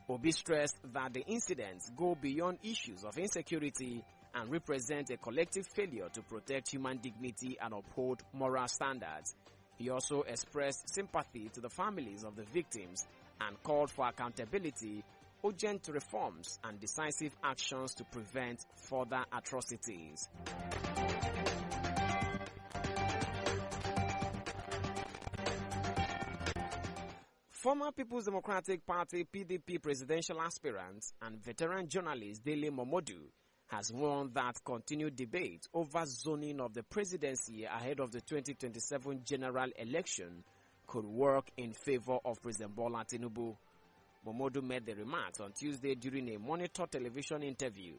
Obi stressed that the incidents go beyond issues of insecurity and represent a collective failure to protect human dignity and uphold moral standards. He also expressed sympathy to the families of the victims and called for accountability, urgent reforms, and decisive actions to prevent further atrocities. Former People's Democratic Party (PDP) presidential aspirant and veteran journalist Dele Momodu has warned that continued debate over zoning of the presidency ahead of the 2027 general election could work in favor of President Bola Tinubu. Momodu made the remarks on Tuesday during a Monitor television interview.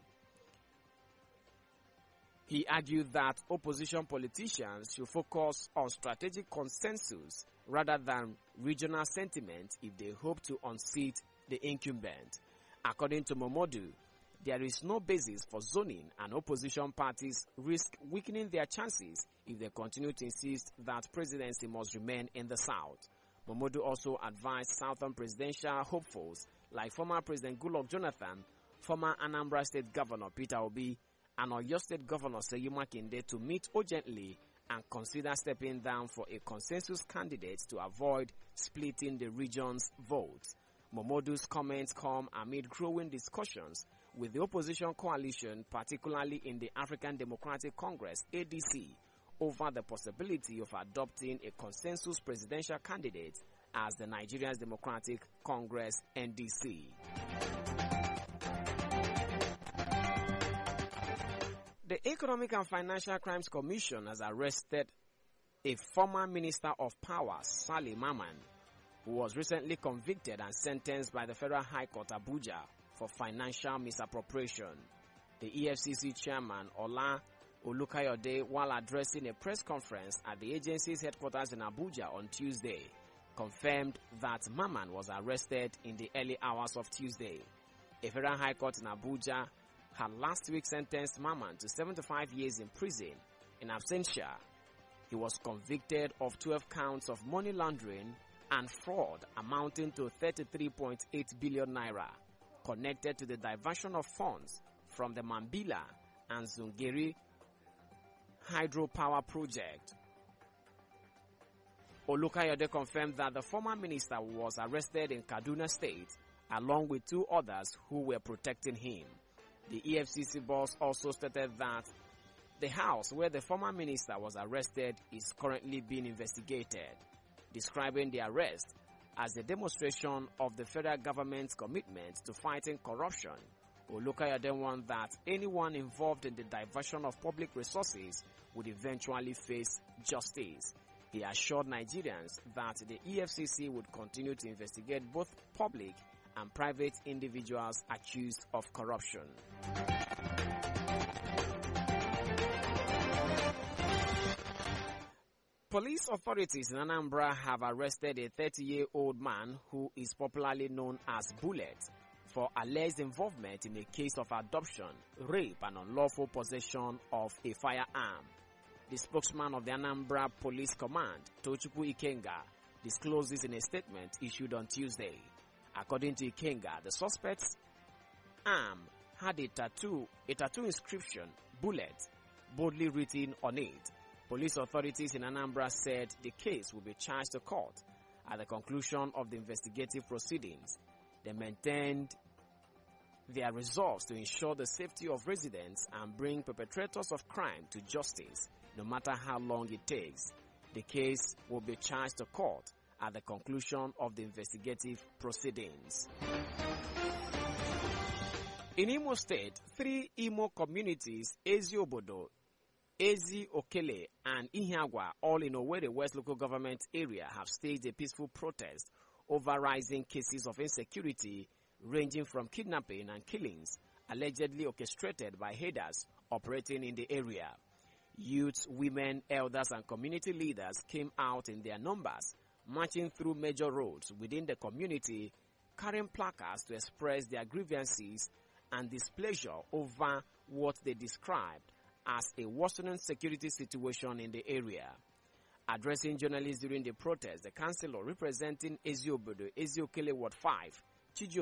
He argued that opposition politicians should focus on strategic consensus rather than regional sentiment if they hope to unseat the incumbent. According to Momodu, there is no basis for zoning, and opposition parties risk weakening their chances if they continue to insist that presidency must remain in the South. Momodu also advised Southern presidential hopefuls like former President Goodluck Jonathan, former Anambra State Governor Peter Obi, and Oyo State Governor Seyi Makinde to meet urgently and consider stepping down for a consensus candidate to avoid splitting the region's votes. Momodu's comments come amid growing discussions with the opposition coalition, particularly in the African Democratic Congress (ADC), over the possibility of adopting a consensus presidential candidate as the Nigerian Democratic Congress (NDC). The Economic and Financial Crimes Commission has arrested a former Minister of Power, Salim Mamman, who was recently convicted and sentenced by the Federal High Court Abuja for financial misappropriation. The EFCC chairman, Ola Olukayode, while addressing a press conference at the agency's headquarters in Abuja on Tuesday, confirmed that Mamman was arrested in the early hours of Tuesday. A Federal High Court in Abuja had last week sentenced Mamman to 75 years in prison in absentia. He was convicted of 12 counts of money laundering and fraud amounting to 33.8 billion naira connected to the diversion of funds from the Mambila and Zungeri hydropower project. Olukayode confirmed that the former minister was arrested in Kaduna State along with two others who were protecting him. The EFCC boss also stated that the house where the former minister was arrested is currently being investigated, describing the arrest as a demonstration of the federal government's commitment to fighting corruption. Olukayode warned that anyone involved in the diversion of public resources would eventually face justice. He assured Nigerians that the EFCC would continue to investigate both public and private individuals accused of corruption. Police authorities in Anambra have arrested a 30-year-old man who is popularly known as Bullet for alleged involvement in a case of adoption, rape, and unlawful possession of a firearm. The spokesman of the Anambra Police Command, Tochukwu Ikenga, disclosed this in a statement issued on Tuesday. According to Ikenga, the suspect's arm had a tattoo inscription, Bullet, boldly written on it. Police authorities in Anambra said the case will be charged to court at the conclusion of the investigative proceedings. They maintained their resolve to ensure the safety of residents and bring perpetrators of crime to justice, no matter how long it takes. The case will be charged to court at the conclusion of the investigative proceedings. In Imo State, 3 Imo communities, Ezi Obodo, Ezi Okele, and Ihiagwa, all in Owerri West local government area, have staged a peaceful protest over rising cases of insecurity ranging from kidnapping and killings allegedly orchestrated by headers operating in the area. Youths, women, elders, and community leaders came out in their numbers, marching through major roads within the community, carrying placards to express their grievances and displeasure over what they described as a worsening security situation in the area. Addressing journalists during the protest, the councillor representing Ezi Obodo, Ezi Okele Ward 5, Chiji